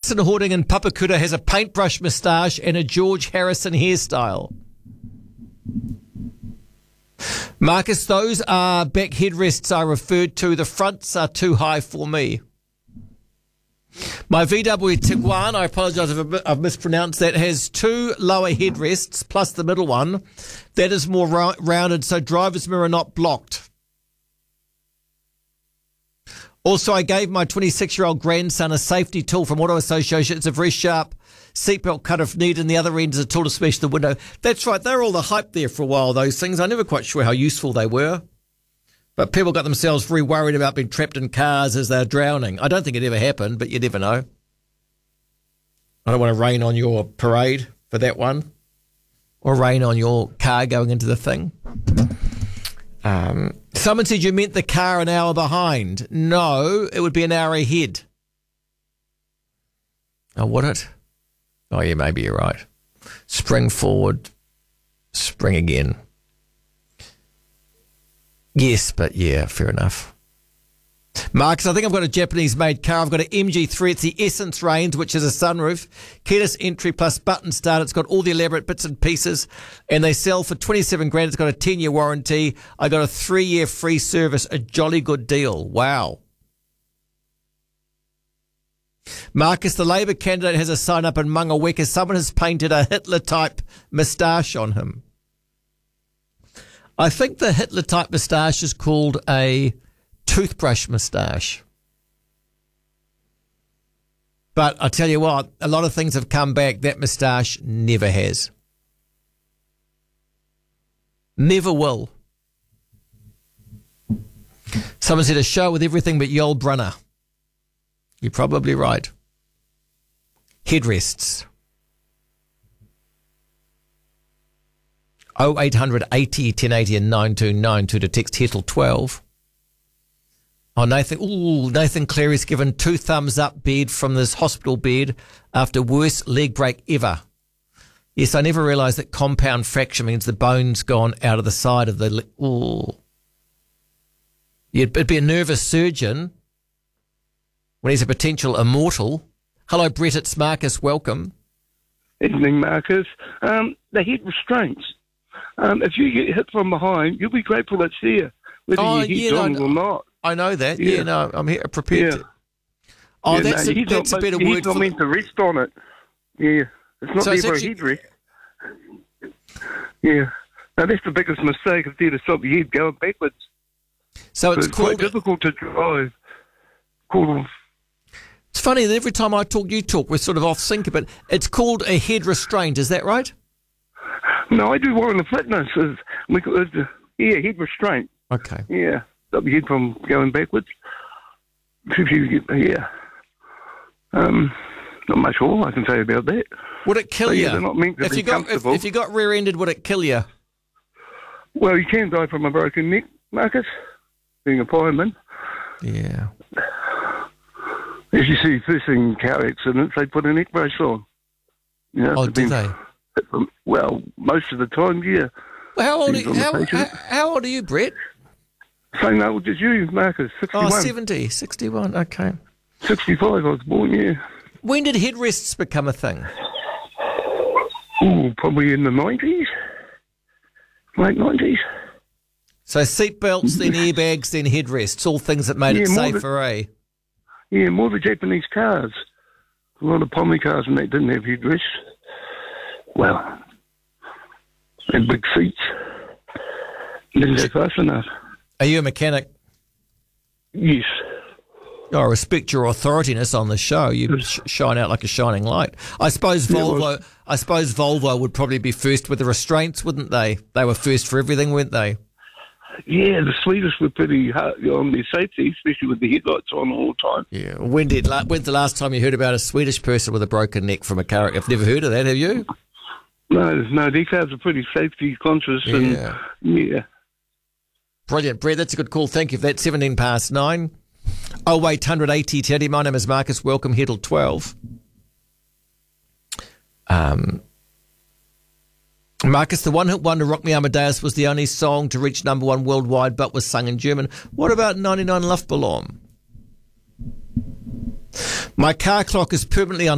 Jackson Hording in Papakura has a paintbrush moustache and a George Harrison hairstyle. Marcus, those are back headrests I referred to. The fronts are too high for me. My VW Tiguan, I apologise if I've mispronounced that, has two lower headrests plus the middle one. That is more rounded, so driver's mirror not blocked. Also, I gave my 26-year-old grandson a safety tool from Auto Association. It's a very sharp seatbelt cut if needed, and the other end is a tool to smash the window. That's right, they were all the hype there for a while, those things. I'm never quite sure how useful they were. But people got themselves very worried about being trapped in cars as they're drowning. I don't think it ever happened, but you never know. I don't want to rain on your parade for that one, or rain on your car going into the thing. Someone said you meant the car an hour behind. No, it would be an hour ahead. Oh, would it? Oh, yeah, maybe you're right. Spring forward, spring again. Yes, but yeah, fair enough. Marcus, I think I've got a Japanese-made car. I've got an MG3. It's the Essence range, which is a sunroof, keyless entry plus button start. It's got all the elaborate bits and pieces, and they sell for 27 grand. It's got a 10-year warranty. I got a 3-year free service, a jolly good deal. Wow. Marcus, the Labour candidate has a sign up in Mangaweka. Someone has painted a Hitler-type moustache on him. I think the Hitler-type moustache is called a toothbrush moustache. But I tell you what, a lot of things have come back. That moustache never has. Never will. Someone said a show with everything but Yul Brynner. You're probably right. Headrests. 0800 80 1080 and 9292 to text Hettle 12. Oh, Nathan Cleary's given 2 thumbs up bed from this hospital bed after worst leg break ever. Yes, I never realised that compound fracture means the bone's gone out of the side of the leg. It'd be a nervous surgeon when he's a potential immortal. Hello, Brett, it's Marcus. Welcome. Evening, Marcus. The head restraints. If you get hit from behind, you'll be grateful it's there, whether you hit on or not. I know that. Yeah, no, I'm here prepared to. Oh, yeah, that's a better word. He's not meant to rest on it. Yeah, it's not there for a headrest. Yeah, now that's the biggest mistake. It's there to stop your head going backwards. So it's quite difficult to drive. It's funny that every time I talk, you talk. We're sort of off sync, but it's called a head restraint. Is that right? No, I do one in the fitness. Head restraint. Okay. Yeah, stop your head from going backwards. Yeah. Not much more I can say about that. Would it kill you? They're not meant to be comfortable. If you got rear-ended, would it kill you? Well, you can die from a broken neck, Marcus, being a fireman. Yeah. As you see, first thing in car accidents, they put a neck brace on. You know, do they? Well, most of the time, yeah. Well, how old are you, Brett? Same old as you, Marcus, 61. Oh, 70, 61, okay. 65, I was born, yeah. When did headrests become a thing? Ooh, probably in the 90s. Late 90s. So seatbelts, then airbags, then headrests, all things that made it safer, eh? Yeah, more the Japanese cars. A lot of Pommy cars and they didn't have headrests. Well, and big seats. Didn't go fast enough. Are you a mechanic? Yes. I respect your authorityness on the show. You shine out like a shining light. I suppose Volvo would probably be first with the restraints, wouldn't they? They were first for everything, weren't they? Yeah, the Swedish were pretty hard on their safety, especially with the headlights on all the time. Yeah. When's the last time you heard about a Swedish person with a broken neck from a car? I've never heard of that, have you? No, these cars are pretty safety conscious. Yeah. And, yeah. Brilliant, Brett. That's a good call. Thank you for that. 9:17. 0800 80 Teddy. My name is Marcus. Welcome, Hettle 12. Marcus, the one-hit wonder Rock Me Amadeus was the only song to reach number 1 worldwide but was sung in German. What about 99 Luftballon? My car clock is permanently on